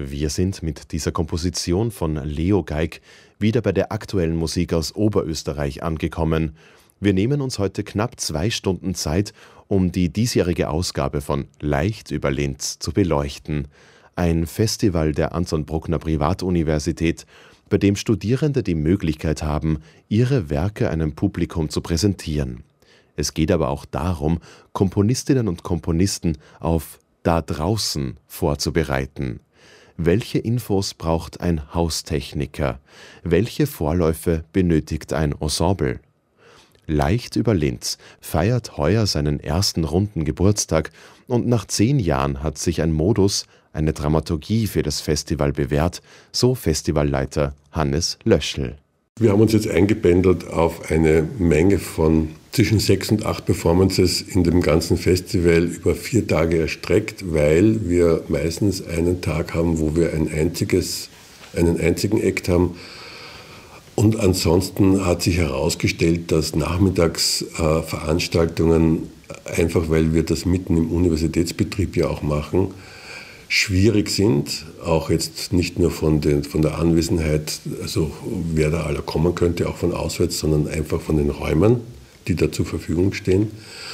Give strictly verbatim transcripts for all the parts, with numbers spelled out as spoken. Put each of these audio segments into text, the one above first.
Wir sind mit dieser Komposition von Leo Geig wieder bei der aktuellen Musik aus Oberösterreich angekommen. Wir nehmen uns heute knapp zwei Stunden Zeit, um die diesjährige Ausgabe von Leicht über Linz zu beleuchten. Ein Festival der Anton Bruckner Privatuniversität, bei dem Studierende die Möglichkeit haben, ihre Werke einem Publikum zu präsentieren. Es geht aber auch darum, Komponistinnen und Komponisten auf da draußen vorzubereiten. Welche Infos braucht ein Haustechniker? Welche Vorläufe benötigt ein Ensemble? Leicht über Linz feiert heuer seinen ersten runden Geburtstag und nach zehn Jahren hat sich ein Modus, eine Dramaturgie für das Festival bewährt, so Festivalleiter Hannes Löschl. Wir haben uns jetzt eingependelt auf eine Menge von zwischen sechs und acht Performances in dem ganzen Festival über vier Tage erstreckt, weil wir meistens einen Tag haben, wo wir ein einziges, einen einzigen Act haben. Und ansonsten hat sich herausgestellt, dass Nachmittagsveranstaltungen, äh, einfach weil wir das mitten im Universitätsbetrieb ja auch machen, schwierig sind, auch jetzt nicht nur von, den, von der Anwesenheit, also wer da aller kommen könnte, auch von auswärts, sondern einfach von den Räumen, die da zur Verfügung stehen.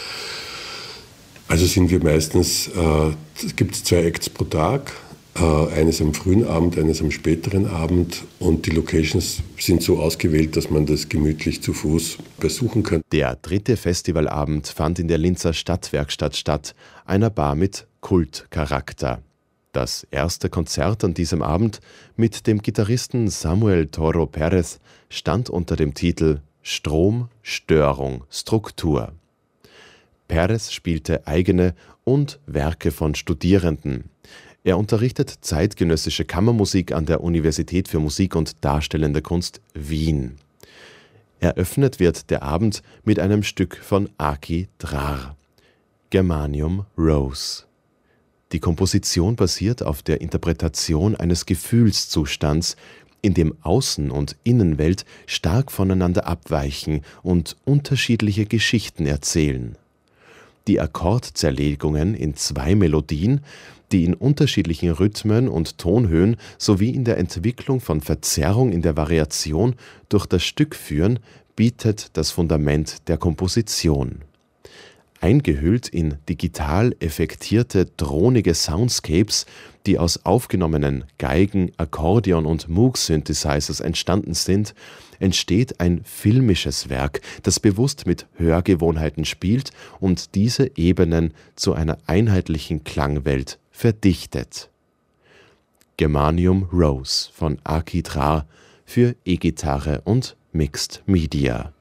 Also sind wir meistens, äh, es gibt zwei Acts pro Tag, äh, eines am frühen Abend, eines am späteren Abend, und die Locations sind so ausgewählt, dass man das gemütlich zu Fuß besuchen kann. Der dritte Festivalabend fand in der Linzer Stadtwerkstatt statt, einer Bar mit Kultcharakter. Das erste Konzert an diesem Abend mit dem Gitarristen Samuel Toro Perez stand unter dem Titel Strom, Störung, Struktur. Perez spielte eigene und Werke von Studierenden. Er unterrichtet zeitgenössische Kammermusik an der Universität für Musik und Darstellende Kunst Wien. Eröffnet wird der Abend mit einem Stück von Aki Drar, Germanium Rose. Die Komposition basiert auf der Interpretation eines Gefühlszustands, in dem Außen- und Innenwelt stark voneinander abweichen und unterschiedliche Geschichten erzählen. Die Akkordzerlegungen in zwei Melodien, die in unterschiedlichen Rhythmen und Tonhöhen sowie in der Entwicklung von Verzerrung in der Variation durch das Stück führen, bietet das Fundament der Komposition. Eingehüllt in digital effektierte, thronige Soundscapes, die aus aufgenommenen Geigen, Akkordeon und Moog-Synthesizers entstanden sind, entsteht ein filmisches Werk, das bewusst mit Hörgewohnheiten spielt und diese Ebenen zu einer einheitlichen Klangwelt verdichtet. Germanium Rose von Aki Drar für E-Gitarre und Mixed Media.